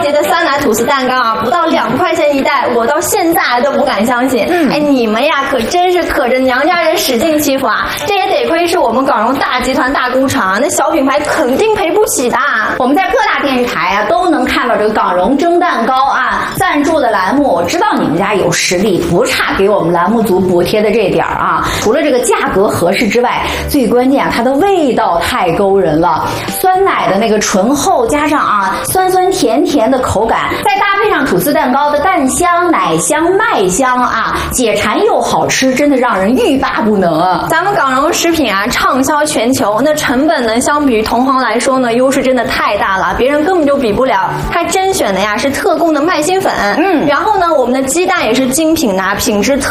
级的酸奶吐司蛋糕啊，不到2块钱一袋，我到现在都不敢相信。哎，你们呀可真是可着娘家人使劲欺负啊！这也得亏是我们港荣大集团大工厂，那小品牌肯定赔不起的。 我们在各大电视台啊都能看到这个港荣蒸蛋糕啊赞助的栏目，我知道你们家有实力，不差给我们栏目组补贴的这点啊。除了这个价格合适之外，最关键啊，它的味道太勾人了。酸奶的那个醇厚，加上啊酸酸甜甜的口感，再搭配上吐司蛋糕的蛋香、奶香、麦香啊，解馋又好吃，真的让人欲罢不能。 咱们港荣食品啊畅销全球，那成本呢相比于同行来说呢，优势真的太大了，别人根本就比不了。它甄选的呀是特供的麦心粉，然后呢我们的鸡蛋也是精品呐，品质特